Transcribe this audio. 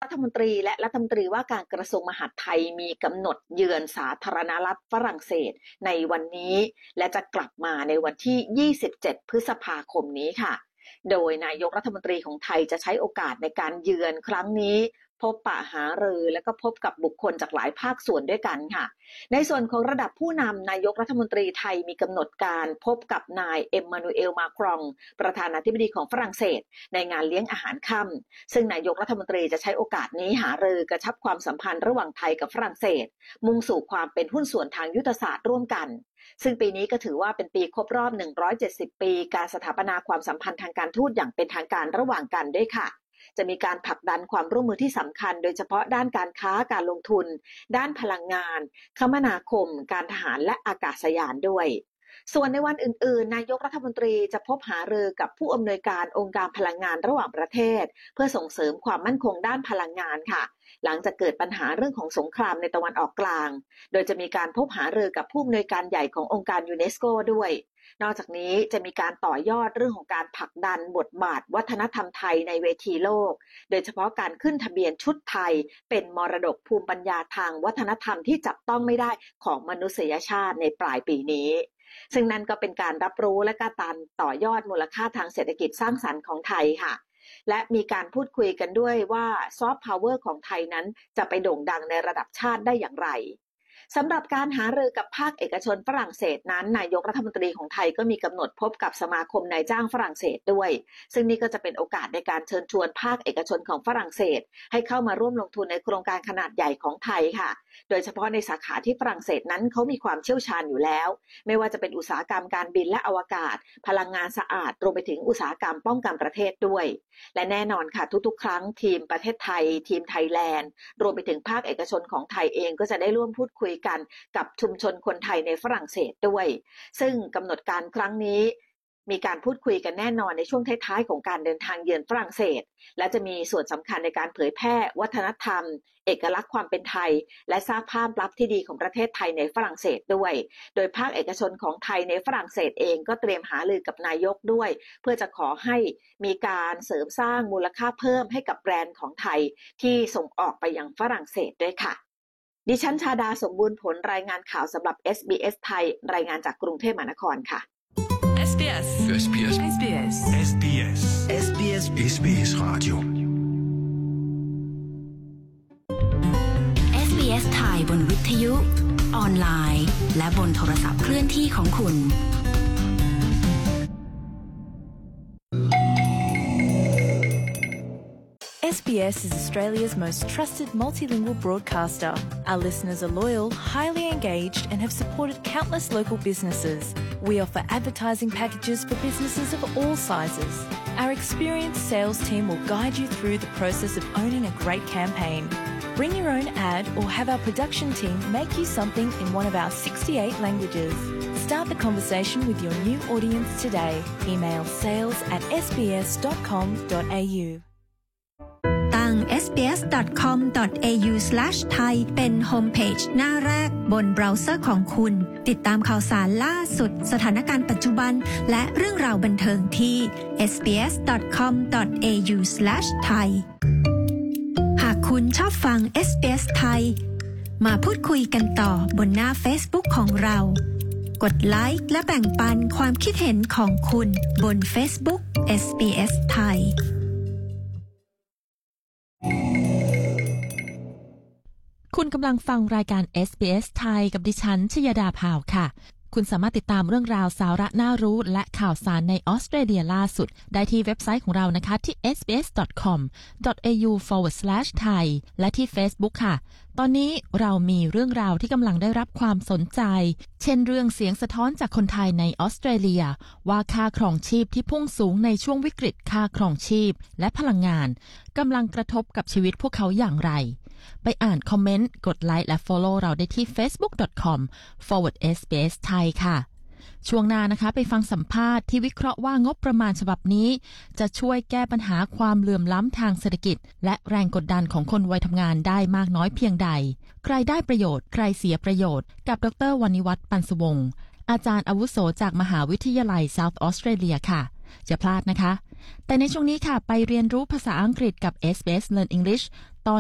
ฐมนตรีและรัฐมนตรีว่าการกระทรวงมหาดไทยมีกำหนดเยือนสาธารณรัฐฝรั่งเศสในวันนี้และจะกลับมาในวันที่27พฤษภาคมนี้ค่ะโดยนายกรัฐมนตรีของไทยจะใช้โอกาสในการเยือนครั้งนี้พบปะหารือและก็พบกับบุคคลจากหลายภาคส่วนด้วยกันค่ะในส่วนของระดับผู้นำนายกรัฐมนตรีไทยมีกำหนดการพบกับนายเอ็มมานูเอลมาครองประธานาธิบดีของฝรั่งเศสในงานเลี้ยงอาหารค่ำซึ่งนายกรัฐมนตรีจะใช้โอกาสนี้หารือกระชับความสัมพันธ์ระหว่างไทยกับฝรั่งเศสมุ่งสู่ความเป็นหุ้นส่วนทางยุทธศาสตร์ร่วมกันซึ่งปีนี้ก็ถือว่าเป็นปีครบรอบ170ปีการสถาปนาความสัมพันธ์ทางการทูตอย่างเป็นทางการระหว่างกันด้วยค่ะจะมีการผลักดันความร่วมมือที่สำคัญโดยเฉพาะด้านการค้าการลงทุนด้านพลังงานคมนาคมการทหารและอากาศยานด้วยส่วนในวันอื่นๆนายกรัฐมนตรีจะพบหารือกับผู้อำนวยการองค์การพลังงานระหว่างประเทศเพื่อส่งเสริมความมั่นคงด้านพลังงานค่ะหลังจากเกิดปัญหาเรื่องของสงครามในตะวันออกกลางโดยจะมีการพบหารือกับผู้อำนวยการใหญ่ขององค์การยูเนสโกด้วยนอกจากนี้จะมีการต่อยอดเรื่องของการผลักดันบทบาทวัฒนธรรมไทยในเวทีโลกโดยเฉพาะการขึ้นทะเบียนชุดไทยเป็นมรดกภูมิปัญญาทางวัฒนธรรมที่จับต้องไม่ได้ของมนุษยชาติในปลายปีนี้ซึ่งนั่นก็เป็นการรับรู้และการต่อยอดมูลค่าทางเศรษฐกิจสร้างสรรค์ของไทยค่ะและมีการพูดคุยกันด้วยว่าซอฟต์พาวเวอร์ของไทยนั้นจะไปโด่งดังในระดับชาติได้อย่างไรสำหรับการหารือกับภาคเอกชนฝรั่งเศสนั้นนายกรัฐมนตรีของไทยก็มีกำหนดพบกับสมาคมนายจ้างฝรั่งเศสด้วยซึ่งนี่ก็จะเป็นโอกาสในการเชิญชวนภาคเอกชนของฝรั่งเศสให้เข้ามาร่วมลงทุนในโครงการขนาดใหญ่ของไทยค่ะโดยเฉพาะในสาขาที่ฝรั่งเศสนั้นเขามีความเชี่ยวชาญอยู่แล้วไม่ว่าจะเป็นอุตสาหกรรมการบินและอวกาศพลังงานสะอาดรวมไปถึงอุตสาหกรรมป้องกันประเทศด้วยและแน่นอนค่ะทุกๆครั้งทีมประเทศไทยทีมไทยแลนด์รวมไปถึงภาคเอกชนของไทยเองก็จะได้ร่วมพูดคุยกันกับชุมชนคนไทยในฝรั่งเศสด้วยซึ่งกำหนดการครั้งนี้มีการพูดคุยกันแน่นอนในช่วงท้ายๆของการเดินทางเยือนฝรั่งเศสและจะมีส่วนสำคัญในการเผยแพร่วัฒนธรรมเอกลักษณ์ความเป็นไทยและสร้างภาพลักษณ์ที่ดีของประเทศไทยในฝรั่งเศสด้วยโดยภาคเอกชนของไทยในฝรั่งเศสเองก็เตรียมหารือกับนายกด้วยเพื่อจะขอให้มีการเสริมสร้างมูลค่าเพิ่มให้กับแบรนด์ของไทยที่ส่งออกไปยังฝรั่งเศสด้วยค่ะดิฉันชาดาสมบูรณ์ผลรายงานข่าวสำหรับ SBS ไทยรายงานจากกรุงเทพมหานครค่ะ SBS SBS SBS SBS SBS SBS Radio SBS ไทยบนวิทยุออนไลน์และบนโทรศัพท์เคลื่อนที่ของคุณ SBS is Australia's most trusted multilingual broadcaster. Our listeners are loyal, highly engaged, and have supported countless local businesses. We offer advertising packages for businesses of all sizes. Our experienced sales team will guide you through the process of owning a great campaign. Bring your own ad or have our production team make you something in one of our 68 languages. Start the conversation with your new audience today. Email sales@sbs.com.au ตั้ง sbs.com.au/thai เป็นโฮมเพจหน้าแรกบนเบราว์เซอร์ของคุณติดตามข่าวสารล่าสุดสถานการณ์ปัจจุบันและเรื่องราวบันเทิงที่ sbs.com.au/thai หากคุณชอบฟัง SBS ไทยมาพูดคุยกันต่อบนหน้า Facebook ของเรากดไลค์และแบ่งปันความคิดเห็นของคุณบน Facebook SBS ไทยคุณกำลังฟังรายการ SBS ไทยกับดิฉันชยดาภาวค่ะคุณสามารถติดตามเรื่องราวสาระน่ารู้และข่าวสารในออสเตรเลียล่าสุดได้ที่เว็บไซต์ของเรานะคะที่ sbs.com.au/thai และที่ Facebook ค่ะตอนนี้เรามีเรื่องราวที่กำลังได้รับความสนใจเช่นเรื่องเสียงสะท้อนจากคนไทยในออสเตรเลียว่าค่าครองชีพที่พุ่งสูงในช่วงวิกฤตค่าครองชีพและพลังงานกำลังกระทบกับชีวิตพวกเขาอย่างไรไปอ่านคอมเมนต์กดไลค์และ follow เราได้ที่ facebook.com/sbs thai ค่ะช่วงหน้านะคะไปฟังสัมภาษณ์ที่วิเคราะห์ว่างบประมาณฉบับนี้จะช่วยแก้ปัญหาความเหลื่อมล้ำทางเศรษฐกิจและแรงกดดันของคนวัยทำงานได้มากน้อยเพียงใดใครได้ประโยชน์ใครเสียประโยชน์กับดร.วณิวัฒน์ ปันสุวงศ์อาจารย์อาวุโสจากมหาวิทยาลัย South Australia ค่ะจะพลาดนะคะแต่ในช่วงนี้ค่ะไปเรียนรู้ภาษาอังกฤษกับ SBS Learn English